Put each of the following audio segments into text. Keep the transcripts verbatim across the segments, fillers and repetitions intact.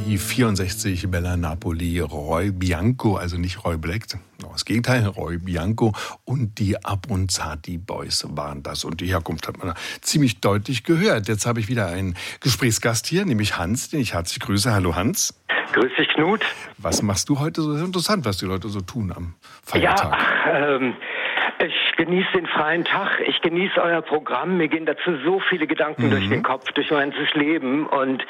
Die vierundsechzig Bella Napoli, Roy Bianco, also nicht Roy Black, das Gegenteil, Roy Bianco und die Abronzati Boys waren das. Und die Herkunft hat man ziemlich deutlich gehört. Jetzt habe ich wieder einen Gesprächsgast hier, nämlich Hans, den ich herzlich grüße. Hallo Hans. Grüß dich, Knut. Was machst du heute so interessant, was die Leute so tun am Feiertag? Ja, ach, ähm, ich genieße den freien Tag, ich genieße euer Programm, mir gehen dazu so viele Gedanken mhm. durch den Kopf, durch mein ganzes Leben und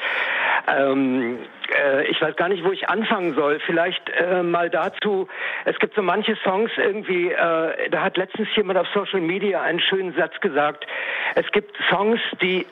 ähm, äh, ich weiß gar nicht, wo ich anfangen soll. Vielleicht äh, mal dazu, es gibt so manche Songs irgendwie, äh, da hat letztens jemand auf Social Media einen schönen Satz gesagt, es gibt Songs, die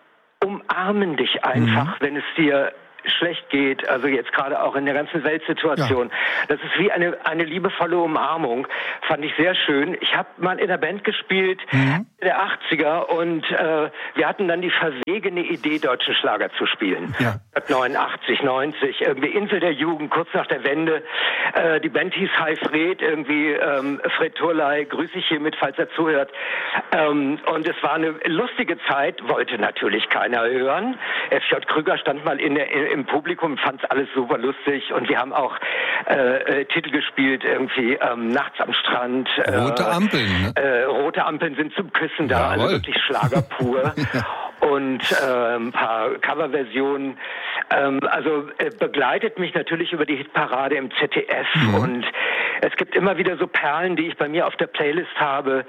umarmen dich einfach, mhm. wenn es dir schlecht geht, also jetzt gerade auch in der ganzen Weltsituation. Ja. Das ist wie eine eine liebevolle Umarmung. Fand ich sehr schön. Ich habe mal in der Band gespielt, mhm. in der achtziger und äh, wir hatten dann die verwegene Idee, deutschen Schlager zu spielen. Ja. neunundachtzig, neunzig, irgendwie Insel der Jugend, kurz nach der Wende. Äh, die Band hieß Hi Fred, irgendwie ähm, Fred Turley, grüße ich hiermit, falls er zuhört. Ähm, und es war eine lustige Zeit, wollte natürlich keiner hören. F J Krüger stand mal in der im Publikum, fand es alles super lustig und wir haben auch äh, äh, Titel gespielt, irgendwie ähm, Nachts am Strand. Äh, rote Ampeln, ne? Äh, rote Ampeln sind zum Küssen da, Jawohl. Also wirklich Schlager pur. Ja. Und äh, ein paar Coverversionen. Ähm, also äh, begleitet mich natürlich über die Hitparade im Z D F mhm. und es gibt immer wieder so Perlen, die ich bei mir auf der Playlist habe.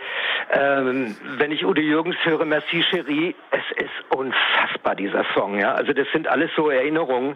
Ähm, wenn ich Udo Jürgens höre, Merci Chérie, es ist unfassbar, dieser Song. Ja? Also das sind alles so Erinnerungen.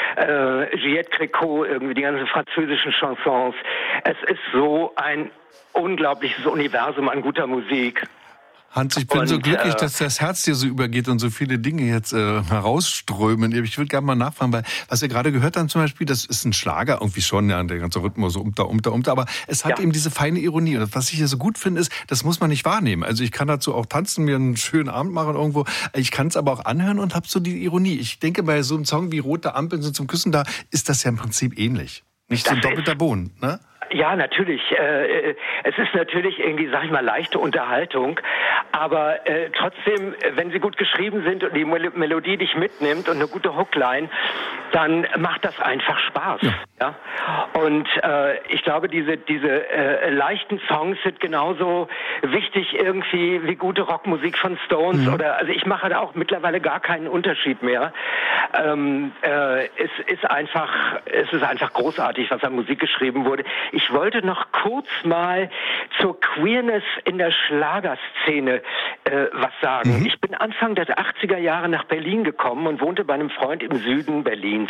Äh, Juliette Gréco, irgendwie die ganzen französischen Chansons. Es ist so ein unglaubliches Universum an guter Musik. Hans, ich bin und, so glücklich, äh, dass das Herz dir so übergeht und so viele Dinge jetzt äh, herausströmen. Ich würde gerne mal nachfragen, weil was wir gerade gehört haben zum Beispiel, das ist ein Schlager, irgendwie schon, ja, der ganze Rhythmus so umter, umter, umter, aber es hat ja. eben diese feine Ironie. Und was ich hier so gut finde, ist, das muss man nicht wahrnehmen. Also ich kann dazu auch tanzen, mir einen schönen Abend machen irgendwo. Ich kann es aber auch anhören und habe so die Ironie. Ich denke, bei so einem Song wie Rote Ampeln sind zum Küssen da, ist das ja im Prinzip ähnlich. Nicht so ein doppelter Boden, ne? Ja, natürlich. Äh, es ist natürlich irgendwie, sag ich mal, leichte Unterhaltung, aber äh, trotzdem, wenn sie gut geschrieben sind und die Melodie dich mitnimmt und eine gute Hookline, dann macht das einfach Spaß. Ja. Ja? Und äh, ich glaube, diese diese äh, leichten Songs sind genauso wichtig irgendwie wie gute Rockmusik von Stones mhm. oder also ich mache da auch mittlerweile gar keinen Unterschied mehr. Ähm, äh, es ist einfach, es ist einfach großartig, was an Musik geschrieben wurde. Ich wollte noch kurz mal zur Queerness in der Schlagerszene äh, was sagen. Mhm. Ich bin Anfang der achtziger Jahre nach Berlin gekommen und wohnte bei einem Freund im Süden Berlins.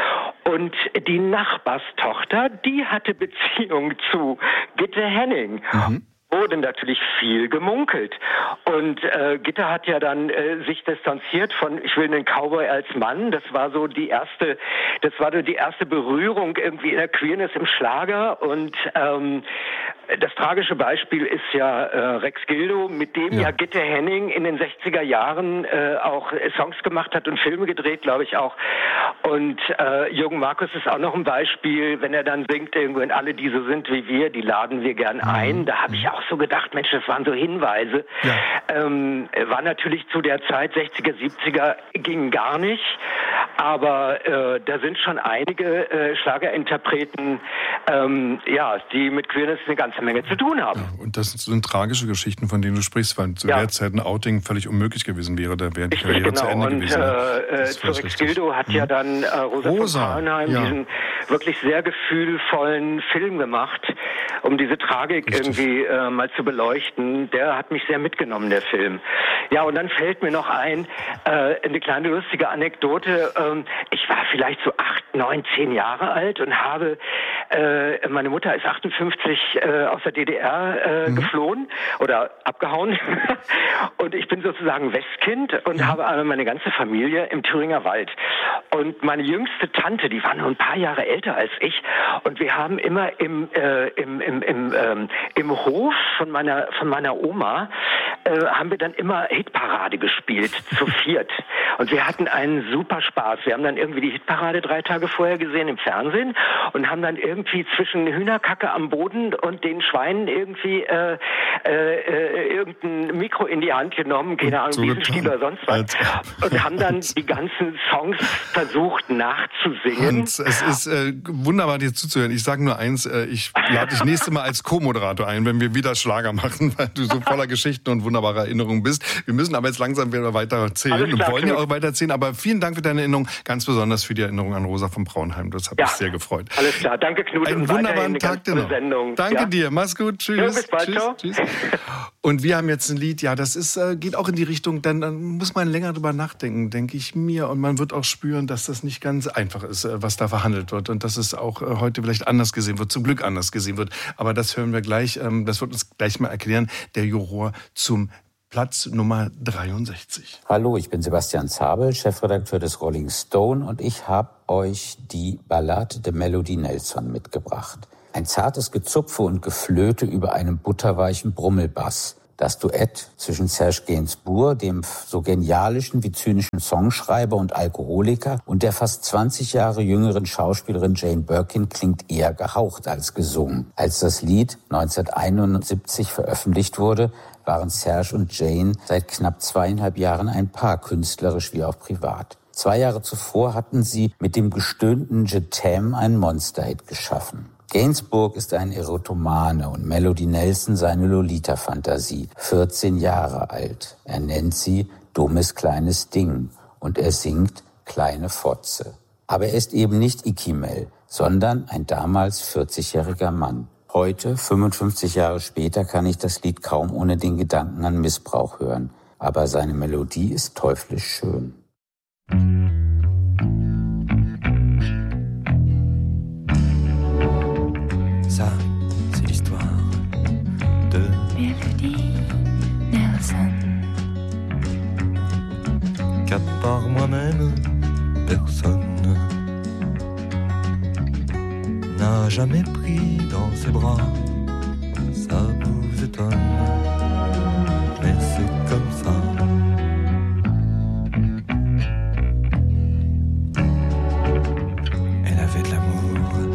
Und die Nachbarstochter, die hatte Beziehung zu Gitte Henning. Mhm. Wurde natürlich viel gemunkelt. Und äh, Gitte hat ja dann äh, sich distanziert von ich will einen Cowboy als Mann. Das war so die erste, das war so die erste Berührung irgendwie in der Queerness im Schlager. Und ähm, das tragische Beispiel ist ja äh, Rex Gildo, mit dem ja. ja Gitte Henning in den sechziger Jahren äh, auch Songs gemacht hat und Filme gedreht, glaube ich auch. Und äh, Jürgen Markus ist auch noch ein Beispiel, wenn er dann singt, irgendwann alle, die so sind wie wir, die laden wir gern ein. Da habe ich auch so gedacht, Mensch, das waren so Hinweise. Ja. Ähm, war natürlich zu der Zeit, sechziger, siebziger, ging gar nicht. Aber äh, da sind schon einige äh, Schlagerinterpreten, ähm, ja, die mit Queerness eine ganze Menge zu tun haben. Ja, und das sind tragischen Geschichten, von denen du sprichst, weil zu ja. der Zeit ein Outing völlig unmöglich gewesen wäre. Da wäre die Karriere genau. zu Ende und, gewesen. Äh, äh, zu Rex Gildo hat mhm. ja dann äh, Rosa, Rosa von Braunheim ja. diesen wirklich sehr gefühlvollen Film gemacht, um diese Tragik Richtig. irgendwie äh, mal zu beleuchten. Der hat mich sehr mitgenommen, der Film. Ja, und dann fällt mir noch ein, äh, eine kleine lustige Anekdote. Ähm, ich war vielleicht so acht, neun, zehn Jahre alt und habe, äh, meine Mutter ist achtundfünfzig äh, aus der D D R äh, mhm. geflohen oder abgehauen. Und ich bin sozusagen Westkind und mhm. habe meine ganze Familie im Thüringer Wald. Und meine jüngste Tante, die war nur ein paar Jahre älter als ich. Und wir haben immer im, äh, im, im im, im, ähm, im Hof von meiner, von meiner Oma äh, haben wir dann immer Hitparade gespielt, zu viert. Und wir hatten einen super Spaß. Wir haben dann irgendwie die Hitparade drei Tage vorher gesehen im Fernsehen und haben dann irgendwie zwischen Hühnerkacke am Boden und den Schweinen irgendwie äh, äh, irgendein Mikro in die Hand genommen, keine Ahnung, so Wiesenstiel oder sonst was, und haben dann die ganzen Songs versucht nachzusingen. Und es ist äh, wunderbar, dir zuzuhören. Ich sage nur eins, äh, ich lade dich nächste Mal als Co-Moderator ein, wenn wir wieder Schlager machen, weil du so voller Geschichten und wunderbarer Erinnerungen bist. Wir müssen aber jetzt langsam wieder weiter erzählen. Wir wollen ja auch weiter erzählen, aber vielen Dank für deine Erinnerung, ganz besonders für die Erinnerung an Rosa von Braunheim. Das hat ja, mich sehr gefreut. Alles klar, danke Knut. Einen wunderbaren Tag dir noch. Sendung. Danke ja. dir, mach's gut, tschüss. Ja, bis bald, tschüss, tschüss. Und wir haben jetzt ein Lied, ja, das ist, äh, geht auch in die Richtung, dann, dann muss man länger drüber nachdenken, denke ich mir. Und man wird auch spüren, dass das nicht ganz einfach ist, äh, was da verhandelt wird. Und dass es auch äh, heute vielleicht anders gesehen wird, zum Glück anders gesehen wird. Aber das hören wir gleich, ähm, das wird uns gleich mal erklären, der Juror zum Platz Nummer dreiundsechzig. Hallo, ich bin Sebastian Zabel, Chefredakteur des Rolling Stone, und ich habe euch die Ballade de Melody Nelson mitgebracht. Ein zartes Gezupfe und Geflöte über einem butterweichen Brummelbass. Das Duett zwischen Serge Gainsbourg, dem so genialischen wie zynischen Songschreiber und Alkoholiker, und der fast zwanzig Jahre jüngeren Schauspielerin Jane Birkin klingt eher gehaucht als gesungen. Als das Lied neunzehnhunderteinundsiebzig veröffentlicht wurde, waren Serge und Jane seit knapp zweieinhalb Jahren ein Paar, künstlerisch wie auch privat. Zwei Jahre zuvor hatten sie mit dem gestöhnten Je t'aime einen Monsterhit geschaffen. Gainsbourg ist ein Erotomane und Melody Nelson seine Lolita-Fantasie, vierzehn Jahre alt. Er nennt sie dummes kleines Ding und er singt kleine Fotze. Aber er ist eben nicht Ikimel, sondern ein damals vierzigjähriger Mann. Heute, fünfundfünfzig Jahre später, kann ich das Lied kaum ohne den Gedanken an Missbrauch hören. Aber seine Melodie ist teuflisch schön. Ça, c'est l'histoire de Melody Nelson. Qu'à part moi-même, personne n'a jamais pris dans ses bras. Ça vous étonne, mais c'est comme ça. Elle avait de l'amour